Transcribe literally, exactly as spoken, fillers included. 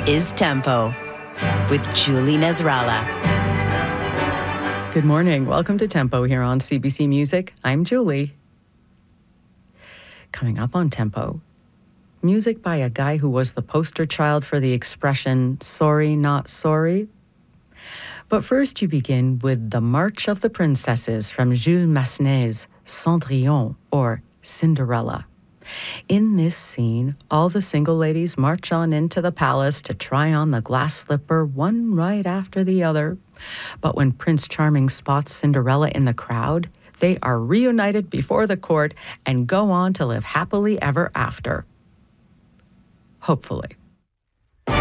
is Tempo with Julie Nasrallah. Good morning. Welcome to Tempo here on C B C Music. I'm Julie. Coming up on Tempo, music by a guy who was the poster child for the expression, sorry, not sorry. But first you begin with The March of the Princesses from Jules Massenet's Cendrillon, or Cinderella. In this scene, all the single ladies march on into the palace to try on the glass slipper one right after the other. But when Prince Charming spots Cinderella in the crowd, they are reunited before the court and go on to live happily ever after. Hopefully.